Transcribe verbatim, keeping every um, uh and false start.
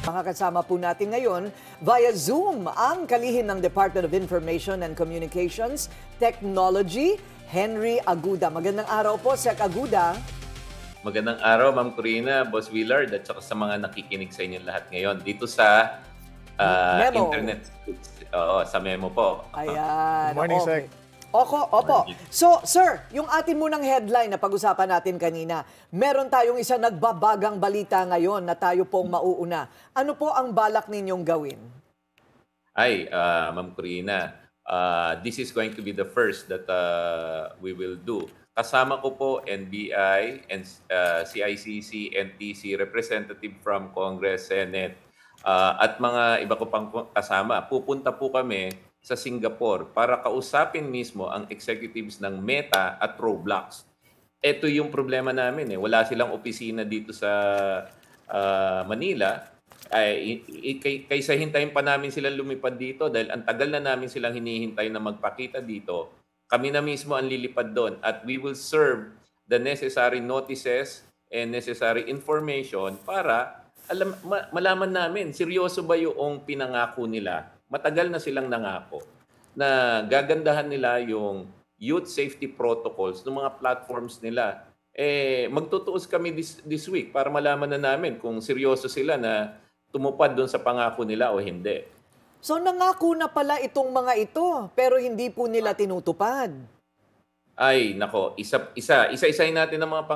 Makakasama po natin ngayon via Zoom ang kalihim ng Department of Information and Communications Technology, Henry Aguda. Magandang araw po, Sec Aguda. Magandang araw, Ma'am Corina, Boss Willard, at saka sa mga nakikinig sa inyong lahat ngayon dito sa uh, Memo. internet. Oo, sa Memo po. Ayan. Good morning, okay. Sec. Opo, opo. So, sir, yung atin munang headline na pag-usapan natin kanina, meron tayong isang nagbabagang balita ngayon na tayo pong mauuna. Ano po ang balak ninyong gawin? Ay, uh, Ma'am Corina, uh, this is going to be the first that uh, we will do. Kasama ko po N B I, and uh, C I C C, N T C, representative from Congress, Senate, uh, at mga iba ko pang kasama. Pupunta po kami sa Singapore para kausapin mismo ang executives ng Meta at Roblox. Ito yung problema namin. Eh. Wala silang opisina dito sa uh, Manila. Ay, kay, kaysa hintayin pa namin silang lumipad dito dahil ang tagal na namin silang hinihintay na magpakita dito, kami na mismo ang lilipad doon at we will serve the necessary notices and necessary information para alam, ma, malaman namin seryoso ba yung pinangako nila. Matagal na silang nangako na gagandahan nila yung youth safety protocols ng mga platforms nila. Eh, magtutuos kami this, this week para malaman na namin kung seryoso sila na tumupad doon sa pangako nila o hindi. So, nangako na pala itong mga ito, pero hindi po nila tinutupad. Ay, nako, isa, isa, isa-isahin natin ang mga